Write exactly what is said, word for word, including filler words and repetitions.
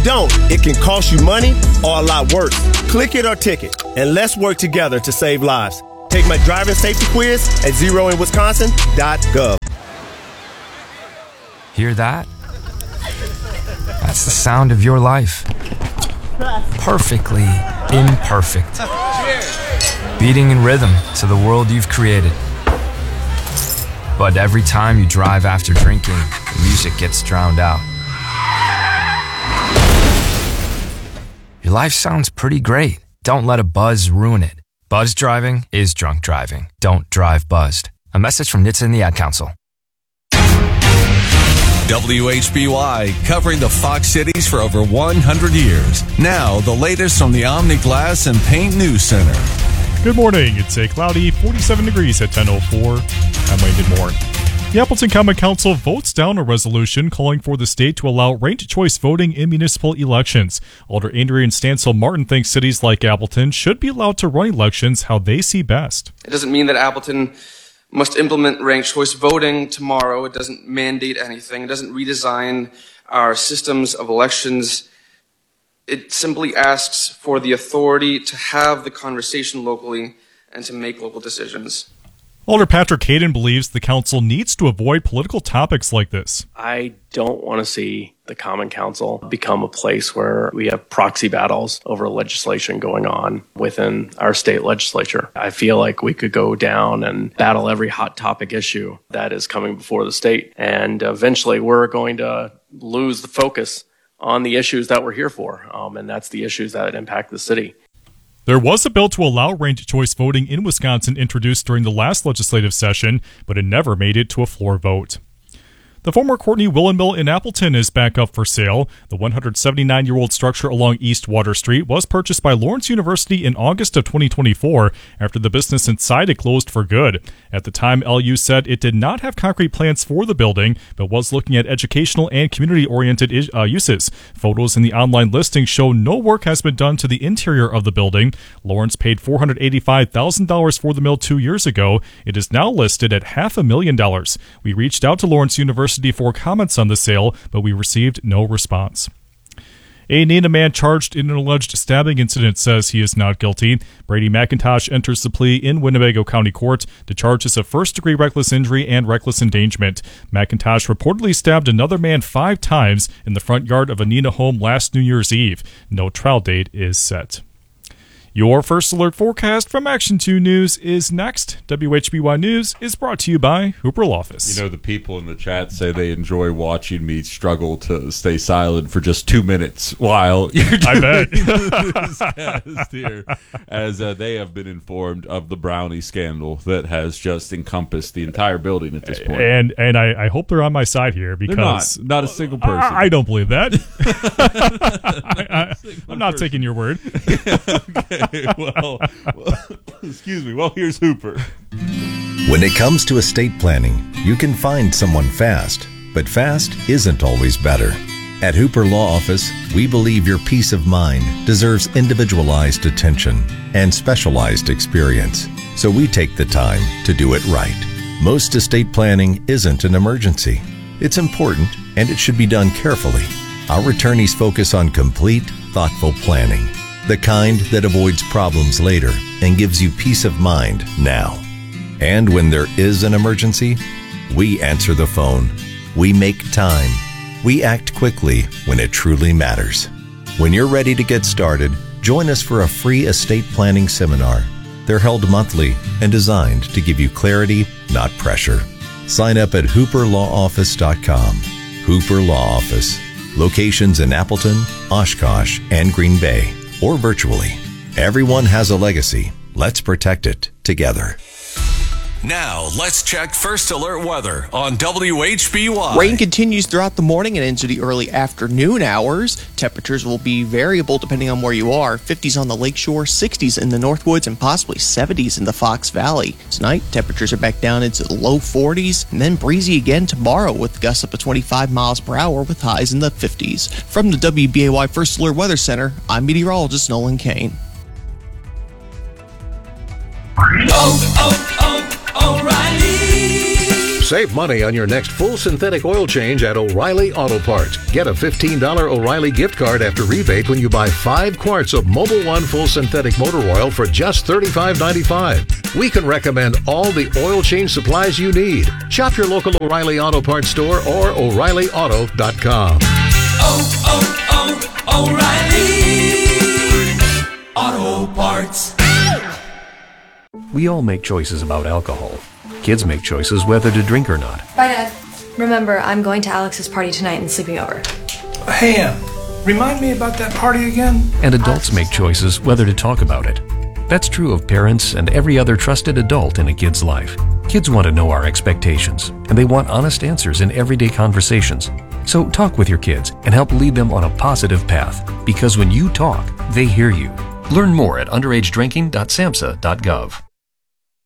don't, it can cost you money or a lot worse. Click it or ticket, and let's work together to save lives. Take my driving safety quiz at zero in wisconsin dot gov. Hear that? That's the sound of your life. Perfectly imperfect. Beating in rhythm to the world you've created. But every time you drive after drinking, the music gets drowned out. Your life sounds pretty great. Don't let a buzz ruin it. Buzz driving is drunk driving. Don't drive buzzed. A message from N H T S A and the Ad Council. W H B Y, covering the Fox Cities for over one hundred years. Now, the latest from the Omni Glass and Paint News Center. Good morning. It's a cloudy forty-seven degrees at ten oh four. I'm Landon Moore. The Appleton Common Council votes down a resolution calling for the state to allow ranked choice voting in municipal elections. Alder Adrian Stansel Martin thinks cities like Appleton should be allowed to run elections how they see best. It doesn't mean that Appleton must implement ranked choice voting tomorrow. It doesn't mandate anything. It doesn't redesign our systems of elections. It simply asks for the authority to have the conversation locally and to make local decisions. Alder Patrick Hayden believes the council needs to avoid political topics like this. I don't want to see the Common Council become a place where we have proxy battles over legislation going on within our state legislature. I feel like we could go down and battle every hot topic issue that is coming before the state, and eventually we're going to lose the focus on the issues that we're here for, um, and that's the issues that impact the city. There was a bill to allow ranked choice voting in Wisconsin introduced during the last legislative session, but it never made it to a floor vote. The former Courtney Willen Mill in Appleton is back up for sale. The one hundred seventy-nine-year-old structure along East Water Street was purchased by Lawrence University in August of twenty twenty-four after the business inside it closed for good. At the time, L U said it did not have concrete plans for the building, but was looking at educational and community-oriented uh, uses. Photos in the online listing show no work has been done to the interior of the building. Lawrence paid four hundred eighty-five thousand dollars for the mill two years ago. It is now listed at half a million dollars. We reached out to Lawrence University for comments on the sale, but we received no response. A Neenah man charged in an alleged stabbing incident says he is not guilty. Brady McIntosh enters the plea in Winnebago County Court. The charges of first-degree reckless injury and reckless endangerment. McIntosh reportedly stabbed another man five times in the front yard of a Neenah home last New Year's Eve. No trial date is set. Your First Alert forecast from Action two News is next. W H B Y News is brought to you by Hooper Law Office. You know, the people in the chat say they enjoy watching me struggle to stay silent for just two minutes while you're doing I bet. this cast here, as uh, they have been informed of the Brownie scandal that has just encompassed the entire building at this point. And and I, I hope they're on my side here because they're not, not a single person. I, I don't believe that. I, I, I'm not person. taking your word. Okay. Well, well, excuse me. Well, here's Hooper. When it comes to estate planning, you can find someone fast, but fast isn't always better. At Hooper Law Office, we believe your peace of mind deserves individualized attention and specialized experience, so we take the time to do it right. Most estate planning isn't an emergency. It's important, and it should be done carefully. Our attorneys focus on complete, thoughtful planning. The kind that avoids problems later and gives you peace of mind now. And when there is an emergency, we answer the phone. We make time. We act quickly when it truly matters. When you're ready to get started, join us for a free estate planning seminar. They're held monthly and designed to give you clarity, not pressure. Sign up at hooper law office dot com. Hooper Law Office. Locations in Appleton, Oshkosh, and Green Bay. Or virtually. Everyone has a legacy. Let's protect it together. Now, let's check First Alert weather on W H B Y. Rain continues throughout the morning and into the early afternoon hours. Temperatures will be variable depending on where you are. fifties on the lakeshore, sixties in the Northwoods, and possibly seventies in the Fox Valley. Tonight, temperatures are back down into the low forties, and then breezy again tomorrow with gusts up to twenty-five miles per hour with highs in the fifties. From the W B A Y First Alert Weather Center, I'm meteorologist Nolan Kane. Oh, oh, oh. O'Reilly Save money on your next full synthetic oil change at O'Reilly Auto Parts. Get a fifteen dollars O'Reilly gift card after rebate when you buy five quarts of Mobil One full synthetic motor oil for just thirty-five ninety-five. We can recommend all the oil change supplies you need. Shop your local O'Reilly Auto Parts store or O'Reilly Auto dot com. Oh, oh, oh, O'Reilly Auto Parts. We all make choices about alcohol. Kids make choices whether to drink or not. Bye, Dad. Remember, I'm going to Alex's party tonight and sleeping over. Hey, Em, remind me about that party again? And adults make choices whether to talk about it. That's true of parents and every other trusted adult in a kid's life. Kids want to know our expectations, and they want honest answers in everyday conversations. So talk with your kids and help lead them on a positive path, because when you talk, they hear you. Learn more at underage drinking dot samhsa dot gov.